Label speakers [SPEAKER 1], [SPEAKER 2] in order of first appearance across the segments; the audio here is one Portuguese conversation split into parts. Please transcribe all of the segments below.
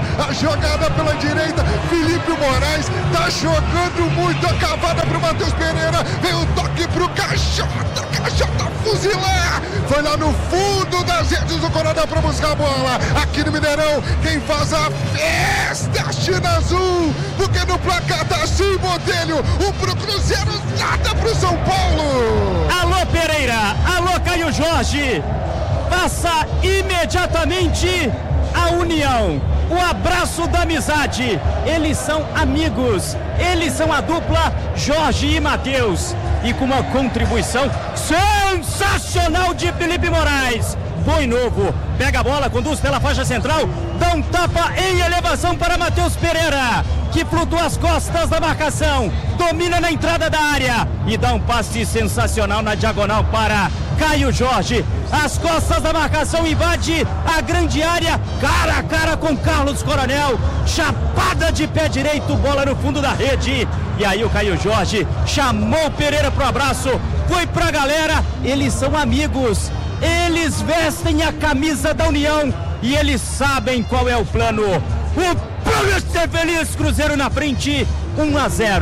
[SPEAKER 1] a jogada pela direita, Felipe Moraes tá jogando muito, a cavada pro Matheus Pereira, vem o toque pro Cachota fuzilar, foi lá no fundo das redes do Coronel pra buscar a bola, aqui no Mineirão, quem faz a festa é a China Azul, porque no placar tá assim, Botelho, um pro Cruzeiro, nada pro São Paulo.
[SPEAKER 2] Alô Pereira, alô Caio Jorge, passa imediatamente a união, o abraço da amizade, eles são amigos, eles são a dupla Jorge e Matheus, e com uma contribuição sensacional de Felipe Moraes, bom e novo, pega a bola, conduz pela faixa central, dá um tapa em elevação para Matheus Pereira, que flutua as costas da marcação, domina na entrada da área e dá um passe sensacional na diagonal para Caio Jorge, as costas da marcação, invade a grande área, cara a cara com Carlos Coronel, chapada de pé direito, bola no fundo da rede, e aí o Caio Jorge chamou o Pereira pro abraço, foi pra galera, eles são amigos, eles vestem a camisa da União e eles sabem qual é o plano. O plano é ser feliz, Cruzeiro na frente, 1-0.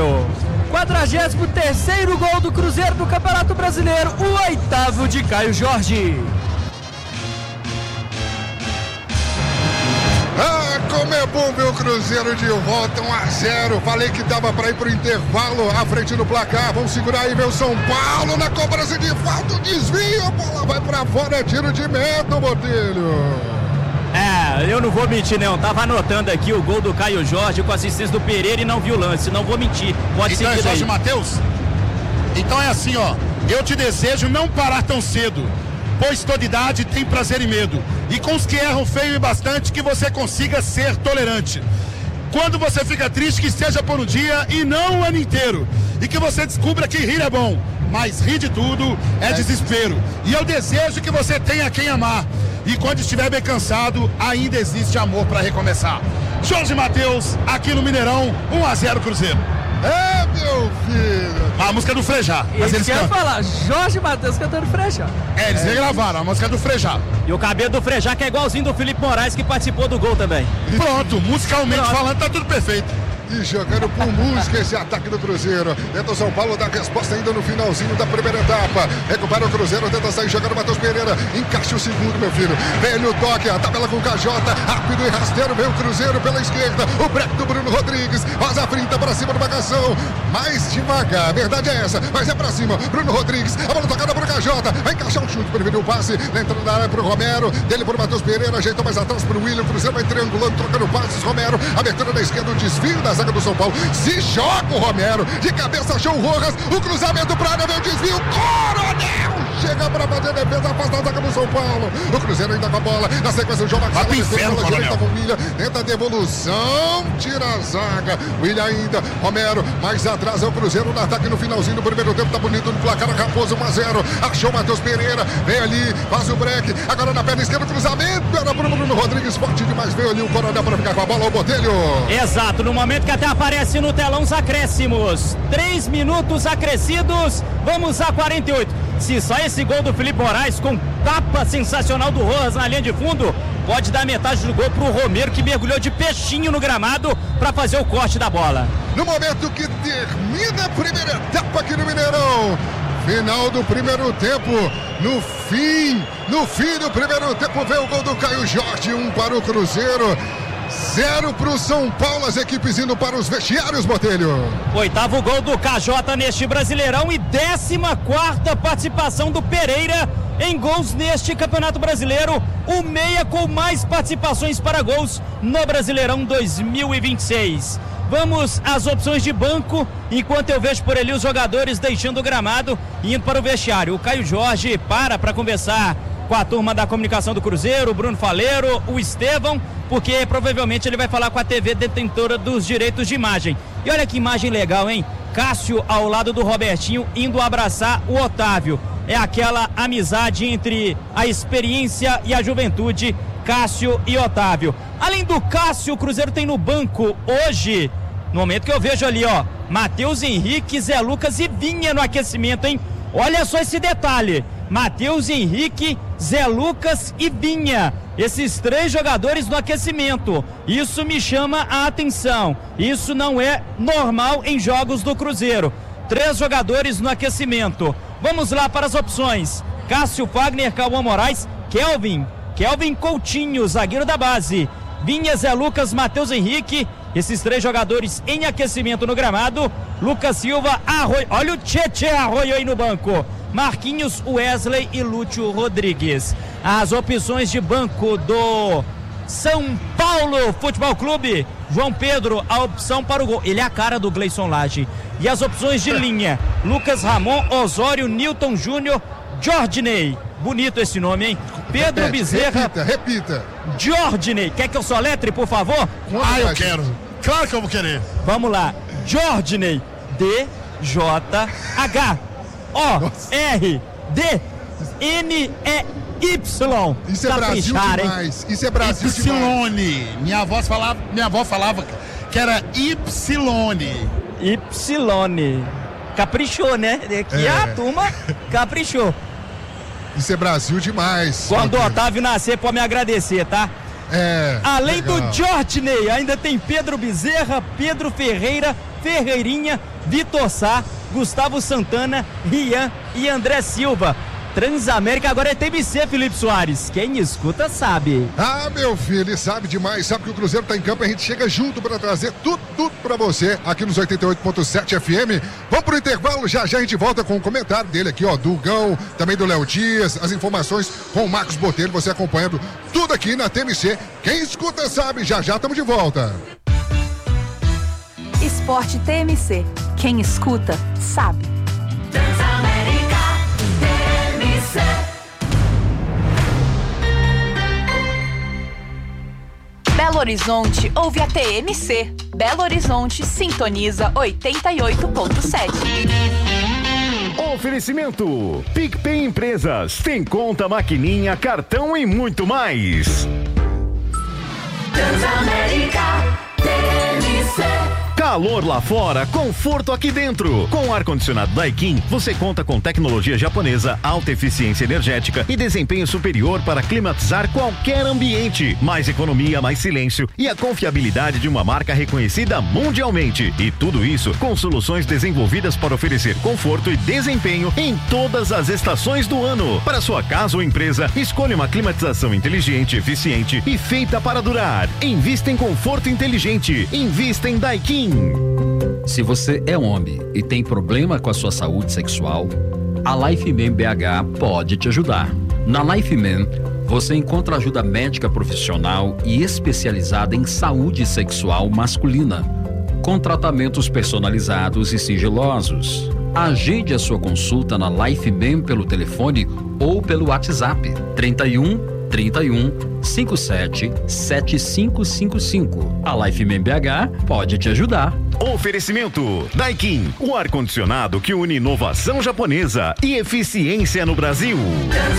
[SPEAKER 3] 43º gol do Cruzeiro no Campeonato Brasileiro, o 8º de Caio Jorge.
[SPEAKER 1] Ah, como é bom ver o Cruzeiro de volta, 1-0. Falei que dava para ir pro intervalo à frente do placar. Vamos segurar aí, ver o São Paulo na cobrança de falta, o desvio, a bola vai para fora, é tiro de meta, Botelho.
[SPEAKER 2] Eu não vou mentir não, tava anotando aqui o gol do Caio Jorge com assistência do Pereira e não vi o lance, não vou mentir, pode
[SPEAKER 4] então
[SPEAKER 2] seguir
[SPEAKER 4] é Jorge
[SPEAKER 2] aí.
[SPEAKER 4] Matheus? Então é assim, ó, eu te desejo não parar tão cedo, pois toda idade tem prazer e medo, e com os que erram feio e bastante, que você consiga ser tolerante. Quando você fica triste, que seja por um dia e não o ano inteiro, e que você descubra que rir é bom, mas rir de tudo é desespero, e eu desejo que você tenha quem amar, e quando estiver bem cansado, ainda existe amor para recomeçar. Jorge Matheus, aqui no Mineirão, 1-0 Cruzeiro.
[SPEAKER 1] É, meu filho.
[SPEAKER 4] A música do Frejá.
[SPEAKER 3] Mas eles querem falar, Jorge Matheus cantando Frejá.
[SPEAKER 4] Eles regravaram a música do Frejá.
[SPEAKER 2] E o cabelo do Frejá que é igualzinho do Felipe Moraes, que participou do gol também.
[SPEAKER 4] Pronto, musicalmente falando, tá tudo perfeito.
[SPEAKER 1] E jogando por música esse ataque do Cruzeiro. Tenta o São Paulo dar resposta ainda no finalzinho da primeira etapa. Recupera o Cruzeiro, tenta sair jogando o Matheus Pereira. Encaixa o segundo, meu filho. Vem no toque, a tabela com o KJ. Rápido e rasteiro, vem o Cruzeiro pela esquerda. O break do Bruno Rodrigues. Faz a frinta para cima do marcação. Mais devagar, a verdade é essa. Mas é para cima. Bruno Rodrigues, a bola tocada pro KJ. Vai encaixar um chute, preveniu o passe. Na entrada da área pro Romero. Dele pro Matheus Pereira. Ajeitou mais atrás pro William. O Cruzeiro vai triangulando, trocando passes. Romero, abertura da esquerda, o desvio da zaga do São Paulo, se joga o Romero, de cabeça achou o Rojas, o cruzamento pra área, vem o desvio, Coronel chega pra fazer a defesa, afasta a zaga do São Paulo, o Cruzeiro ainda com a bola, na sequência o João Marcelo, tenta a devolução, tira a zaga, William ainda, Romero, mais atrás é o Cruzeiro no ataque no finalzinho do primeiro tempo, tá bonito no placar, Raposo 1-0, achou o Matheus Pereira, vem ali, faz o break, agora na perna esquerda, cruzamento, era pro Bruno Rodrigues, forte demais, veio ali o Coronel pra ficar com a bola, o Botelho.
[SPEAKER 2] Exato, no momento que até aparece no telão os acréscimos, 3 minutos acrescidos, vamos a 48, se só esse gol do Felipe Moraes com tapa sensacional do Rojas na linha de fundo, pode dar metade do gol pro Romero, que mergulhou de peixinho no gramado para fazer o corte da bola.
[SPEAKER 1] No momento que termina a primeira etapa aqui no Mineirão, final do primeiro tempo, no fim do primeiro tempo, veio o gol do Caio Jorge, 1 para o Cruzeiro, 0 para o São Paulo, as equipes indo para os vestiários, Botelho.
[SPEAKER 2] 8º gol do KJ neste Brasileirão e 14ª participação do Pereira em gols neste Campeonato Brasileiro, o meia com mais participações para gols no Brasileirão 2026. Vamos às opções de banco, enquanto eu vejo por ali os jogadores deixando o gramado e indo para o vestiário. O Caio Jorge para conversar com a turma da comunicação do Cruzeiro, o Bruno Faleiro, o Estevão, porque provavelmente ele vai falar com a TV detentora dos direitos de imagem. E olha que imagem legal, hein? Cássio ao lado do Robertinho indo abraçar o Otávio. É aquela amizade entre a experiência e a juventude, Cássio e Otávio. Além do Cássio, o Cruzeiro tem no banco hoje, no momento que eu vejo ali, ó, Matheus Henrique, Zé Lucas e Vinha no aquecimento, hein? Olha só esse detalhe, Matheus Henrique, Zé Lucas e Vinha esses 3 jogadores no aquecimento. Isso me chama a atenção. Isso não é normal em jogos do Cruzeiro. 3 jogadores no aquecimento. Vamos lá para as opções. Cássio, Fagner, Cauã Moraes, Kelvin Coutinho, zagueiro da base. Vinha, Zé Lucas, Matheus Henrique. Esses 3 jogadores em aquecimento no gramado. Lucas Silva, Arroio. Olha o Tchê Arroio aí no banco. Marquinhos, Wesley e Lúcio Rodrigues. As opções de banco do São Paulo Futebol Clube. João Pedro, a opção para o gol. Ele é a cara do Gleison Lage. E as opções de linha: Lucas Ramon, Osório, Nilton Júnior, Jordinei. Bonito esse nome, hein? Pedro Bezerra.
[SPEAKER 1] Repita.
[SPEAKER 2] Jordinei. Quer que eu soletre, por favor?
[SPEAKER 4] Eu quero. Claro que eu vou querer.
[SPEAKER 2] Vamos lá. Jordinei. D-J-H-O-R-D-N-E-Y.
[SPEAKER 1] Isso é Brasil demais. Isso é Brasil demais.
[SPEAKER 4] Minha avó falava que era Y.
[SPEAKER 2] Caprichou, né? Aqui a turma caprichou.
[SPEAKER 1] Isso é Brasil demais.
[SPEAKER 2] Quando o Otávio nascer, pode me agradecer, tá? Além legal. Do Jordinei, ainda tem Pedro Bezerra, Pedro Ferreira, Ferreirinha, Vitor Sá, Gustavo Santana, Rian e André Silva. Transamérica agora é TMC, Felipe Soares. Quem escuta sabe.
[SPEAKER 1] Ah, meu filho, ele sabe demais. Sabe que o Cruzeiro tá em campo e a gente chega junto para trazer tudo para você aqui nos 88.7 FM. Vamos pro intervalo, já a gente volta com o comentário dele aqui, ó, do Gão, também do Léo Dias, as informações com o Marcos Botelho, você acompanhando tudo aqui na TMC. Quem escuta sabe, já estamos de volta.
[SPEAKER 5] Esporte TMC. Quem escuta sabe.
[SPEAKER 6] Transamérica TMC.
[SPEAKER 5] Belo Horizonte ouve a TMC. Belo Horizonte sintoniza 88.7.
[SPEAKER 7] Oferecimento: PicPay Empresas, tem conta, maquininha, cartão e muito mais.
[SPEAKER 6] Transamérica TMC.
[SPEAKER 7] Calor lá fora, conforto aqui dentro. Com o ar-condicionado Daikin, você conta com tecnologia japonesa, alta eficiência energética e desempenho superior para climatizar qualquer ambiente. Mais economia, mais silêncio e a confiabilidade de uma marca reconhecida mundialmente. E tudo isso com soluções desenvolvidas para oferecer conforto e desempenho em todas as estações do ano. Para sua casa ou empresa, escolha uma climatização inteligente, eficiente e feita para durar. Invista em conforto inteligente. Invista em Daikin.
[SPEAKER 8] Se você é homem e tem problema com a sua saúde sexual, a Lifeman BH pode te ajudar. Na Lifeman, você encontra ajuda médica profissional e especializada em saúde sexual masculina, com tratamentos personalizados e sigilosos. Agende a sua consulta na Lifeman pelo telefone ou pelo WhatsApp 31 57 7555. A Lifeman BH pode te ajudar.
[SPEAKER 7] Oferecimento: Daikin, o ar-condicionado que une inovação japonesa e eficiência no Brasil.